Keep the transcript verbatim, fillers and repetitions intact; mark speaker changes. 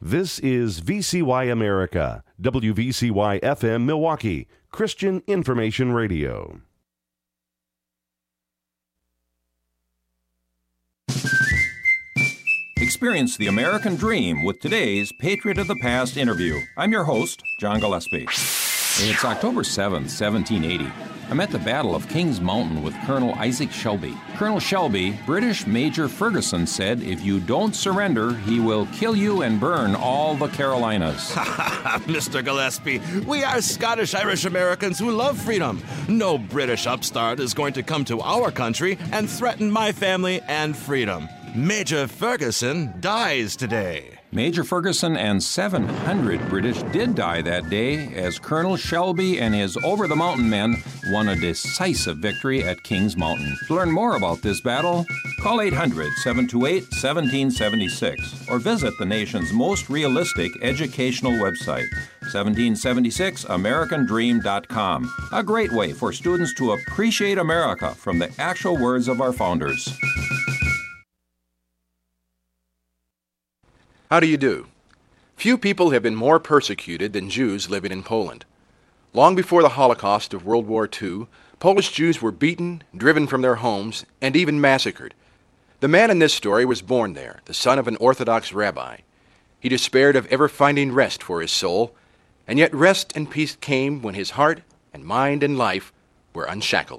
Speaker 1: This is V C Y America, W V C Y F M Milwaukee, Christian Information Radio.
Speaker 2: Experience the American dream with today's Patriot of the Past interview. I'm your host, John Gillespie. It's October seventh, seventeen eighty. I'm at the Battle of Kings Mountain with Colonel Isaac Shelby. Colonel Shelby, British Major Ferguson, said if you don't surrender, he will kill you and burn all the Carolinas.
Speaker 3: Mister Gillespie, we are Scottish-Irish Americans who love freedom. No British upstart is going to come to our country and threaten my family and freedom. Major Ferguson dies today.
Speaker 2: Major Ferguson and seven hundred British did die that day as Colonel Shelby and his over-the-mountain men won a decisive victory at Kings Mountain. To learn more about this battle, call eight hundred, seven two eight, one seven seven six or visit the nation's most realistic educational website, seventeen seventy-six american dream dot com. A great way for students to appreciate America from the actual words of our founders.
Speaker 4: How do you do? Few people have been more persecuted than Jews living in Poland. Long before the Holocaust of World War Two, Polish Jews were beaten, driven from their homes, and even massacred. The man in this story was born there, the son of an Orthodox rabbi. He despaired of ever finding rest for his soul, and yet rest and peace came when his heart and mind and life were unshackled.